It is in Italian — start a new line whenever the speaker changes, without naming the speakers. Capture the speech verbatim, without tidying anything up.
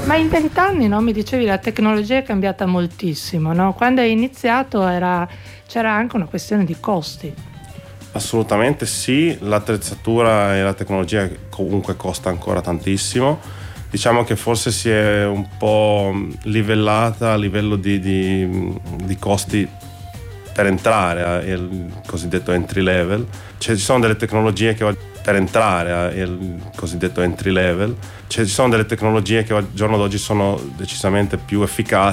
Ma in vent'anni, no, mi dicevi, la tecnologia è cambiata moltissimo, no? Quando hai iniziato era, c'era anche una questione di costi.
Assolutamente sì, l'attrezzatura e la tecnologia comunque costa ancora tantissimo. Diciamo che forse si è un po' livellata a livello di, di, di costi per entrare, è il cosiddetto entry level. Cioè, ci sono delle tecnologie che per entrare, è il cosiddetto entry level. Cioè, ci sono delle tecnologie che al giorno d'oggi sono decisamente più efficaci